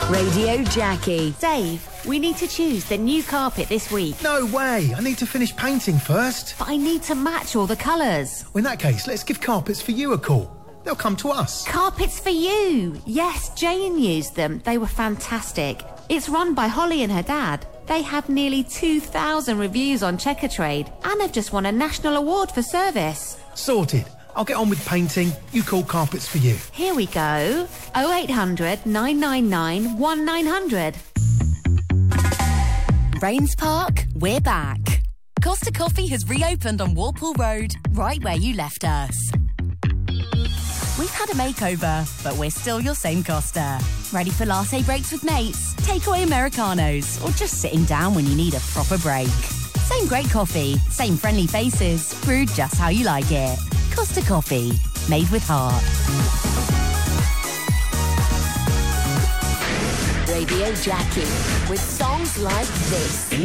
Radio Jackie. Dave, we need to choose the new carpet this week. No way! I need to finish painting first. But I need to match all the colours. Well, in that case, let's give Carpets for You a call. They'll come to us. Carpets for You! Yes, Jane used them. They were fantastic. It's run by Holly and her dad. They have nearly 2,000 reviews on Checkatrade and have just won a national award for service. Sorted. I'll get on with painting. You call Carpets for You. Here we go. 0800 999 1900. Rains Park, we're back. Costa Coffee has reopened on Walpole Road, right where you left us. We've had a makeover, but we're still your same Costa. Ready for latte breaks with mates, takeaway Americanos, or just sitting down when you need a proper break. Same great coffee, same friendly faces, brewed just how you like it. Costa Coffee, made with heart. Radio Jackie with songs like this.